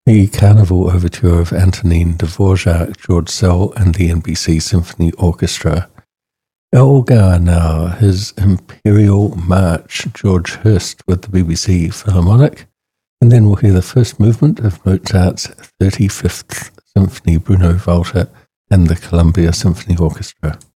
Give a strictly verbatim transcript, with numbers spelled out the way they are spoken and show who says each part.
Speaker 1: The Carnival Overture of Antonin Dvorak, George Szell and the N B C Symphony Orchestra. Elgar now, his Imperial March, George Hurst with the B B C Philharmonic. And then we'll hear the first movement of Mozart's thirty-fifth Symphony, Bruno Walter and the Columbia Symphony Orchestra.